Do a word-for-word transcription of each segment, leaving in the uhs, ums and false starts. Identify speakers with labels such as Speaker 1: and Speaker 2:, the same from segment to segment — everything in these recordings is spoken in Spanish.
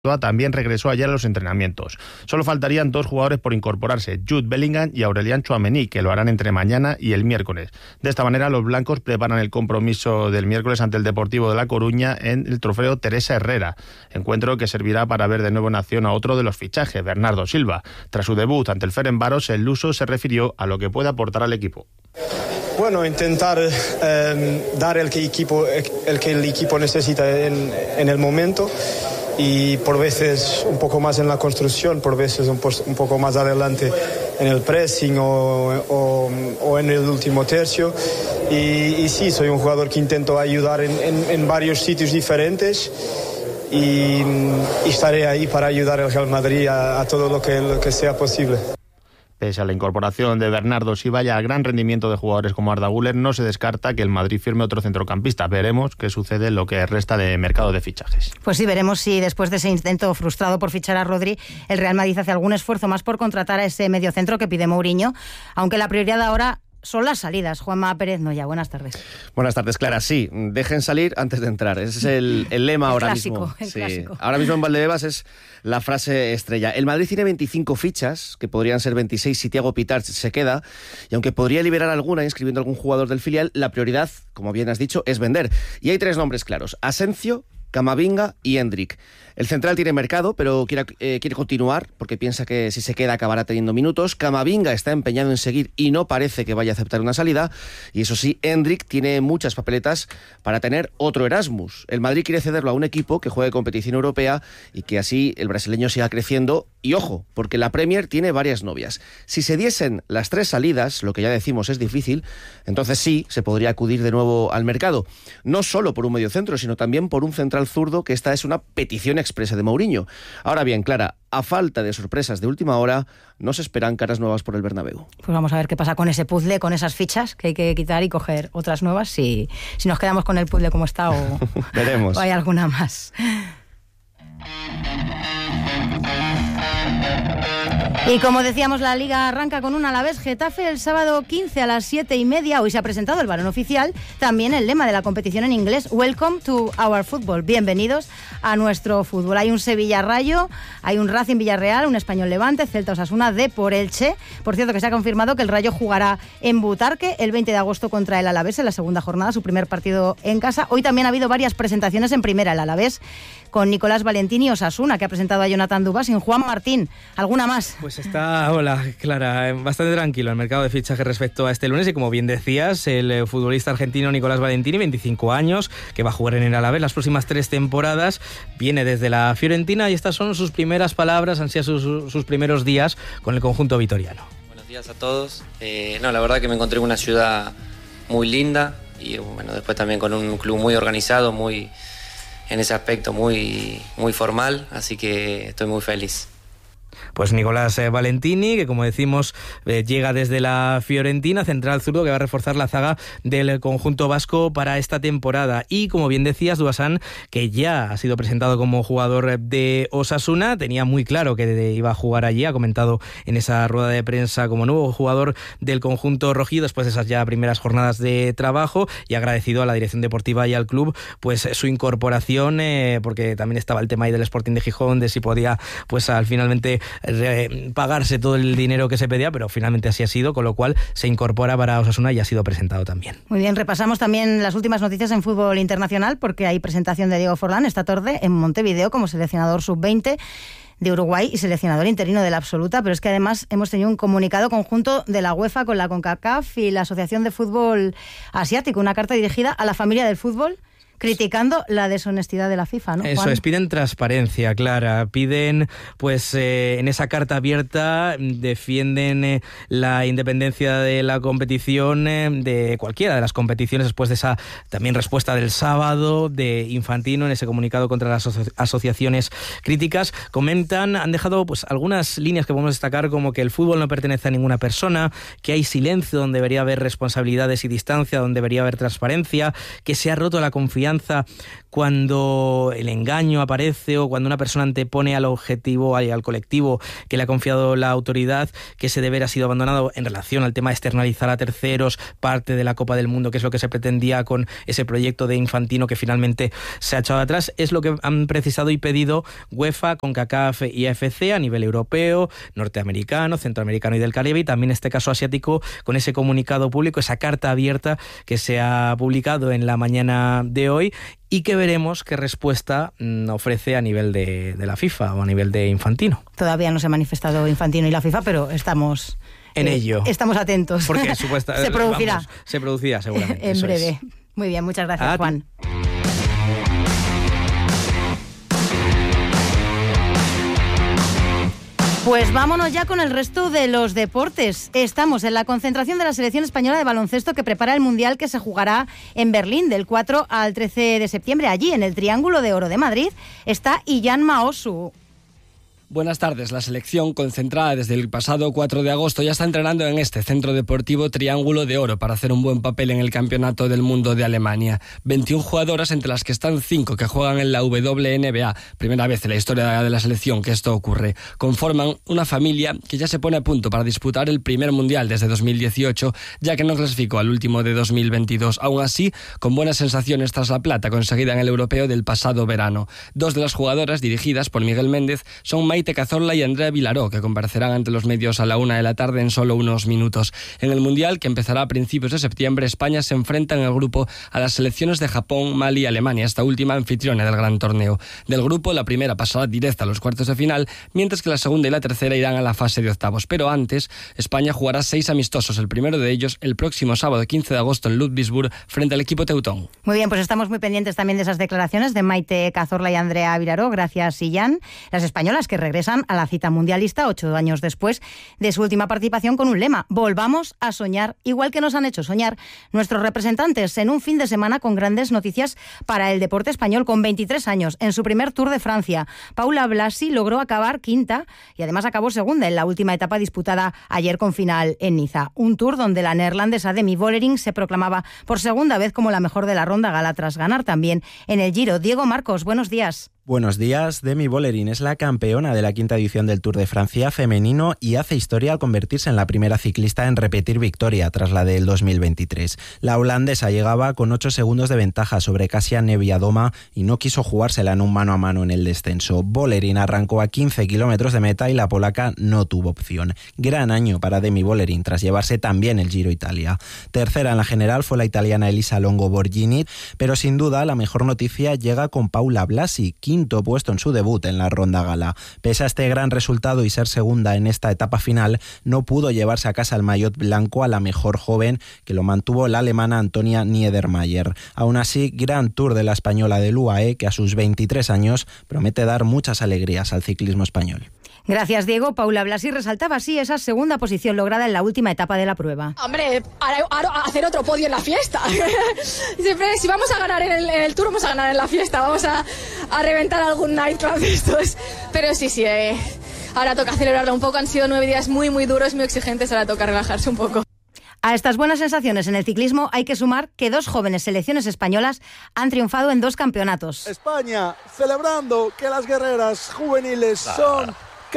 Speaker 1: también regresó ayer a los entrenamientos. Solo faltarían dos jugadores por incorporarse, Jude Bellingham y Aurelian Tchouaméni, que lo harán entre mañana y el miércoles. De esta manera, los blancos preparan el compromiso del miércoles ante el Deportivo de La Coruña en el trofeo Teresa Herrera, encuentro que servirá para ver de nuevo en acción a otro de los fichajes, Bernardo Silva. Tras su debut ante el Ferencváros, el luso se refirió a lo que puede aportar al equipo.
Speaker 2: Bueno, intentar eh, dar el que, equipo, el que el equipo necesita en, en el momento, y por veces un poco más en la construcción, por veces un, po- un poco más adelante en el pressing o, o, o en el último tercio. Y, y sí, soy un jugador que intento ayudar en, en, en varios sitios diferentes, y, y estaré ahí para ayudar al Real Madrid a, a todo lo que, lo que sea posible.
Speaker 1: Pese a la incorporación de Bernardo Silva y al gran rendimiento de jugadores como Arda Güler, no se descarta que el Madrid firme otro centrocampista. Veremos qué sucede en lo que resta de mercado de fichajes.
Speaker 3: Pues sí, veremos si después de ese intento frustrado por fichar a Rodri, el Real Madrid hace algún esfuerzo más por contratar a ese mediocentro que pide Mourinho, aunque la prioridad ahora son las salidas. Juanma Pérez Noya, buenas tardes.
Speaker 4: Buenas tardes, Clara. Sí, dejen salir antes de entrar. Ese es el, el lema
Speaker 3: el
Speaker 4: ahora
Speaker 3: clásico,
Speaker 4: mismo.
Speaker 3: El
Speaker 4: sí.
Speaker 3: clásico.
Speaker 4: Ahora mismo en Valdebebas es la frase estrella. El Madrid tiene veinticinco fichas, que podrían ser veintiséis si Thiago Pitart se queda, y aunque podría liberar alguna inscribiendo a algún jugador del filial, la prioridad, como bien has dicho, es vender. Y hay tres nombres claros: Asensio, Camavinga y Endrick. El central tiene mercado, pero quiere, eh, quiere continuar porque piensa que si se queda acabará teniendo minutos. Camavinga está empeñado en seguir y no parece que vaya a aceptar una salida. Y eso sí, Endrick tiene muchas papeletas para tener otro Erasmus. El Madrid quiere cederlo a un equipo que juegue competición europea y que así el brasileño siga creciendo. Y ojo, porque la Premier tiene varias novias. Si se diesen las tres salidas, lo que ya decimos es difícil, entonces sí, se podría acudir de nuevo al mercado. No solo por un mediocentro, sino también por un central zurdo, que esta es una petición expresa de Mourinho. Ahora bien, Clara, a falta de sorpresas de última hora, no se esperan caras nuevas por el Bernabéu.
Speaker 3: Pues vamos a ver qué pasa con ese puzzle, con esas fichas que hay que quitar y coger otras nuevas, si, si nos quedamos con el puzzle como está o,
Speaker 4: Veremos.
Speaker 3: o hay alguna más. Y como decíamos, la Liga arranca con un Alavés Getafe el sábado quince a las siete y media. Hoy se ha presentado el balón oficial, también el lema de la competición en inglés: Welcome to our football. Bienvenidos a nuestro fútbol. Hay un Sevilla Rayo, hay un Racing Villarreal, un Español Levante, Celta Osasuna, Depor Elche. Por cierto, que se ha confirmado que el Rayo jugará en Butarque el veinte de agosto contra el Alavés en la segunda jornada, su primer partido en casa. Hoy también ha habido varias presentaciones en primera, el Alavés con Nicolás Valentini y Osasuna, que ha presentado a Jonathan Dubas, sin Juan Martín. ¿Alguna más?
Speaker 5: Pues está, hola, Clara, bastante tranquilo el mercado de fichajes respecto a este lunes, y como bien decías, el futbolista argentino Nicolás Valentini, veinticinco años, que va a jugar en el Alavés las próximas tres temporadas, viene desde la Fiorentina y estas son sus primeras palabras, han sido sus, sus primeros días con el conjunto vitoriano.
Speaker 6: Buenos días a todos. Eh, no, la verdad que me encontré en una ciudad muy linda y bueno, después también con un club muy organizado, muy en ese aspecto muy, muy formal, así que estoy muy feliz.
Speaker 5: Pues Nicolás eh, Valentini, que como decimos eh, llega desde la Fiorentina, central zurdo que va a reforzar la zaga del conjunto vasco para esta temporada. Y como bien decías, Duasán, que ya ha sido presentado como jugador de Osasuna, tenía muy claro que de, iba a jugar allí, ha comentado en esa rueda de prensa como nuevo jugador del conjunto rojido después de esas ya primeras jornadas de trabajo, y agradecido a la dirección deportiva y al club pues su incorporación, eh, porque también estaba el tema ahí del Sporting de Gijón, de si podía pues al finalmente pagarse todo el dinero que se pedía, pero finalmente así ha sido, con lo cual se incorpora para Osasuna y ha sido presentado también.
Speaker 3: Muy bien, repasamos también las últimas noticias en fútbol internacional, porque hay presentación de Diego Forlán esta tarde en Montevideo como seleccionador sub veinte de Uruguay y seleccionador interino de la absoluta, pero es que además hemos tenido un comunicado conjunto de la UEFA con la CONCACAF y la Asociación de Fútbol Asiático, una carta dirigida a la familia del fútbol, criticando la deshonestidad de la FIFA, ¿no, Juan?
Speaker 5: Eso es, piden transparencia, Clara, piden, pues eh, en esa carta abierta defienden eh, la independencia de la competición, eh, de cualquiera de las competiciones, después de esa también respuesta del sábado de Infantino en ese comunicado contra las aso- asociaciones críticas. Comentan, han dejado pues algunas líneas que podemos destacar, como que el fútbol no pertenece a ninguna persona, que hay silencio donde debería haber responsabilidades y distancia donde debería haber transparencia, que se ha roto la confianza confianza cuando el engaño aparece o cuando una persona antepone al objetivo, al colectivo que le ha confiado la autoridad, que ese deber ha sido abandonado en relación al tema de externalizar a terceros parte de la Copa del Mundo, que es lo que se pretendía con ese proyecto de Infantino que finalmente se ha echado atrás. Es lo que han precisado y pedido UEFA, CONCACAF y A F C a nivel europeo, norteamericano, centroamericano y del Caribe, y también en este caso asiático, con ese comunicado público, esa carta abierta que se ha publicado en la mañana de hoy y que veremos qué respuesta ofrece a nivel de, de la FIFA o a nivel de Infantino.
Speaker 3: Todavía no se ha manifestado Infantino y la FIFA, pero estamos
Speaker 5: en
Speaker 3: eh,
Speaker 5: ello.
Speaker 3: Estamos atentos.
Speaker 5: Porque supuesta,
Speaker 3: se producirá.
Speaker 5: Vamos, se producirá seguramente.
Speaker 3: En
Speaker 5: eso
Speaker 3: breve.
Speaker 5: Es.
Speaker 3: Muy bien, muchas gracias,
Speaker 5: a
Speaker 3: Juan. Pues vámonos ya con el resto de los deportes. Estamos en la concentración de la selección española de baloncesto que prepara el Mundial que se jugará en Berlín del cuatro al trece de septiembre. Allí, en el Triángulo de Oro de Madrid, está Illan Maosu.
Speaker 7: Buenas tardes. La selección, concentrada desde el pasado cuatro de agosto, ya está entrenando en este centro deportivo Triángulo de Oro para hacer un buen papel en el Campeonato del Mundo de Alemania. veintiuna jugadoras, entre las que están cinco que juegan en la W N B A. Primera vez en la historia de la selección que esto ocurre. Conforman una familia que ya se pone a punto para disputar el primer Mundial desde dos mil dieciocho, ya que no clasificó al último de dos mil veintidós. Aún así, con buenas sensaciones tras la plata conseguida en el europeo del pasado verano. Dos de las jugadoras, dirigidas por Miguel Méndez, son Maite Cazorla y Andrea Vilaró, que comparecerán ante los medios a la una de la tarde en solo unos minutos. En el Mundial, que empezará a principios de septiembre, España se enfrenta en el grupo a las selecciones de Japón, Mali y Alemania, esta última anfitriona del gran torneo. Del grupo, la primera pasará directa a los cuartos de final, mientras que la segunda y la tercera irán a la fase de octavos. Pero antes, España jugará seis amistosos, el primero de ellos el próximo sábado quince de agosto en Ludwigsburg, frente al equipo teutón.
Speaker 3: Muy bien, pues estamos muy pendientes también de esas declaraciones de Maite Cazorla y Andrea Vilaró. Gracias, Illán. Las españolas que regresan a la cita mundialista ocho años después de su última participación con un lema: volvamos a soñar, igual que nos han hecho soñar nuestros representantes en un fin de semana con grandes noticias para el deporte español. Con veintitrés años, en su primer Tour de Francia, Paula Blasi logró acabar quinta y además acabó segunda en la última etapa disputada ayer con final en Niza. Un Tour donde la neerlandesa Demi Vollering se proclamaba por segunda vez como la mejor de la ronda gala tras ganar también en el Giro. Diego Marcos, buenos días.
Speaker 8: Buenos días. Demi Vollering es la campeona de la quinta edición del Tour de Francia femenino y hace historia al convertirse en la primera ciclista en repetir victoria tras la del dos mil veintitrés. La holandesa llegaba con ocho segundos de ventaja sobre Kasia Niewiadoma y no quiso jugársela en un mano a mano en el descenso. Vollering arrancó a quince kilómetros de meta y la polaca no tuvo opción. Gran año para Demi Vollering tras llevarse también el Giro Italia. Tercera en la general fue la italiana Elisa Longo Borghini, pero sin duda la mejor noticia llega con Paula Blasi, quinto puesto en su debut en la ronda gala. Pese a este gran resultado y ser segunda en esta etapa final, no pudo llevarse a casa el maillot blanco a la mejor joven, que lo mantuvo la alemana Antonia Niedermayer. Aún así, gran Tour de la española del U A E, que a sus veintitrés años promete dar muchas alegrías al ciclismo español.
Speaker 3: Gracias, Diego. Paula Blasi resaltaba así esa segunda posición lograda en la última etapa de la prueba.
Speaker 9: Hombre, a, a, a hacer otro podio en la fiesta. Siempre, si vamos a ganar en el, en el Tour, vamos a ganar en la fiesta. Vamos a, a reventar algún nightclub de estos. Pero sí, sí, eh, ahora toca celebrarlo un poco. Han sido nueve días muy, muy duros, muy exigentes. Ahora toca relajarse un poco.
Speaker 3: A estas buenas sensaciones en el ciclismo hay que sumar que dos jóvenes selecciones españolas han triunfado en dos campeonatos.
Speaker 10: España celebrando que las guerreras juveniles son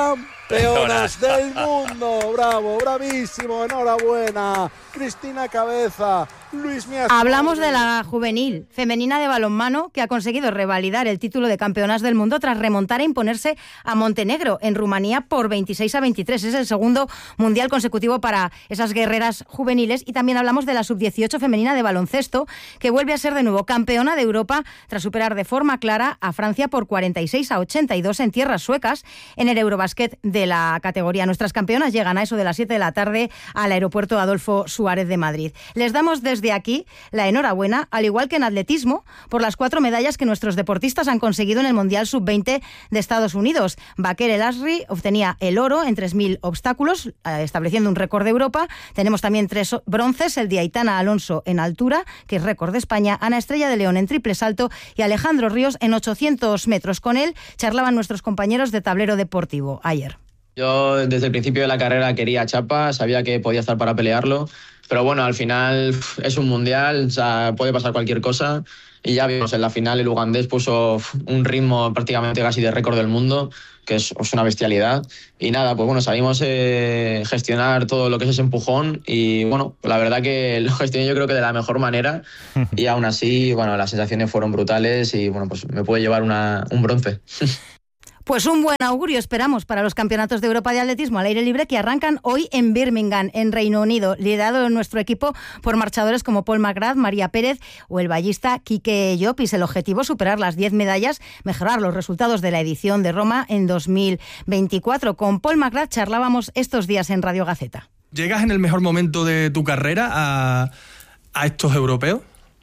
Speaker 10: campeonas del mundo. Bravo, bravísimo, enhorabuena. Cristina Cabeza, Luis Mias.
Speaker 3: Hablamos de la juvenil femenina de balonmano que ha conseguido revalidar el título de campeonas del mundo tras remontar e imponerse a Montenegro en Rumanía por veintiséis a veintitrés. Es el segundo mundial consecutivo para esas guerreras juveniles. Y también hablamos de la sub dieciocho femenina de baloncesto, que vuelve a ser de nuevo campeona de Europa tras superar de forma clara a Francia por cuarenta y seis a ochenta y dos en tierras suecas en el Eurobasket de la categoría. Nuestras campeonas llegan a eso de las siete de la tarde al aeropuerto Adolfo Suárez de Madrid. Les damos desde aquí la enhorabuena, al igual que en atletismo, por las cuatro medallas que nuestros deportistas han conseguido en el Mundial sub veinte de Estados Unidos. Baker El Asri obtenía el oro en tres mil obstáculos, estableciendo un récord de Europa. Tenemos también tres bronces, el de Aitana Alonso en altura, que es récord de España, Ana Estrella de León en triple salto y Alejandro Ríos en ochocientos metros. Con él charlaban nuestros compañeros de Tablero Deportivo ayer.
Speaker 11: Yo desde el principio de la carrera quería chapa, sabía que podía estar para pelearlo, pero bueno, al final es un mundial, o sea, puede pasar cualquier cosa y ya vimos en la final el ugandés puso un ritmo prácticamente casi de récord del mundo, que es, es una bestialidad. Y nada, pues bueno, sabimos eh, gestionar todo lo que es ese empujón y bueno, la verdad que lo gestioné yo creo que de la mejor manera y aún así, bueno, las sensaciones fueron brutales y bueno, pues me puede llevar una, un bronce.
Speaker 3: Pues un buen augurio esperamos para los campeonatos de Europa de atletismo al aire libre que arrancan hoy en Birmingham, en Reino Unido, liderado nuestro equipo por marchadores como Paul McGrath, María Pérez o el vallista Quique Llopis. El objetivo es superar las diez medallas, mejorar los resultados de la edición de Roma en dos mil veinticuatro. Con Paul McGrath charlábamos estos días en Radio Gaceta.
Speaker 12: ¿Llegas en el mejor momento de tu carrera a, a estos europeos?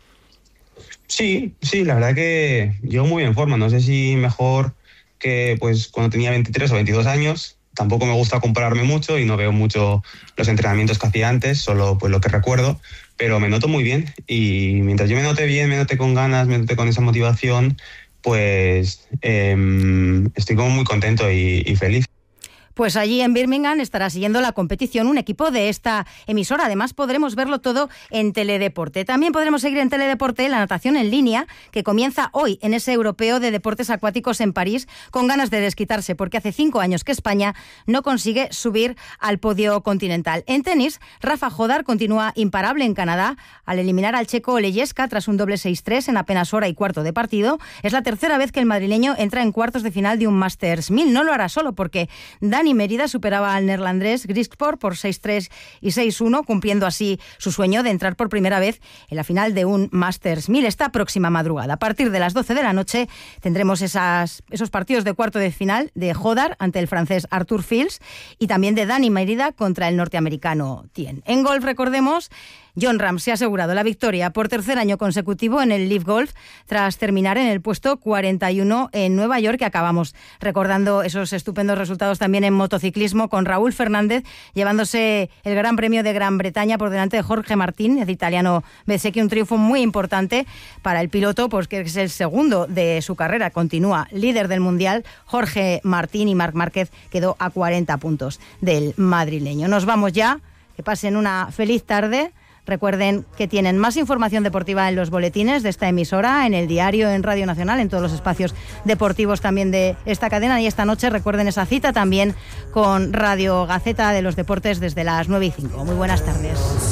Speaker 13: Sí, sí, la verdad que llego muy en forma. No sé si mejor que pues cuando tenía veintitrés o veintidós años. Tampoco me gusta compararme mucho y no veo mucho los entrenamientos que hacía antes, solo pues lo que recuerdo, pero me noto muy bien y mientras yo me note bien, me note con ganas, me note con esa motivación, pues eh, estoy como muy contento y, y feliz.
Speaker 3: Pues allí en Birmingham estará siguiendo la competición un equipo de esta emisora. Además, podremos verlo todo en Teledeporte. También podremos seguir en Teledeporte la natación en línea, que comienza hoy en ese europeo de deportes acuáticos en París, con ganas de desquitarse, porque hace cinco años que España no consigue subir al podio continental. En tenis, Rafa Jodar continúa imparable en Canadá al eliminar al checo Olejeska tras un doble seis tres en apenas hora y cuarto de partido. Es la tercera vez que el madrileño entra en cuartos de final de un Masters mil. No lo hará solo, porque Dani Mérida superaba al neerlandés Griekspoor por seis tres y seis uno, cumpliendo así su sueño de entrar por primera vez en la final de un Masters mil esta próxima madrugada. A partir de las doce de la noche tendremos esas, esos partidos de cuarto de final de Jodar ante el francés Arthur Fils y también de Dani Mérida contra el norteamericano Tien. En golf, recordemos, Jon Rahm se ha asegurado la victoria por tercer año consecutivo en el Live Golf tras terminar en el puesto cuarenta y uno en Nueva York, que acabamos recordando esos estupendos resultados también en motociclismo con Raúl Fernández llevándose el Gran Premio de Gran Bretaña por delante de Jorge Martín, el italiano Bezzecchi, un triunfo muy importante para el piloto, pues que es el segundo de su carrera, continúa líder del Mundial Jorge Martín y Marc Márquez quedó a cuarenta puntos del madrileño. Nos vamos ya, que pasen una feliz tarde. Recuerden que tienen más información deportiva en los boletines de esta emisora, en el diario, en Radio Nacional, en todos los espacios deportivos también de esta cadena. Y esta noche recuerden esa cita también con Radio Gaceta de los Deportes desde las nueve y cinco. Muy buenas tardes.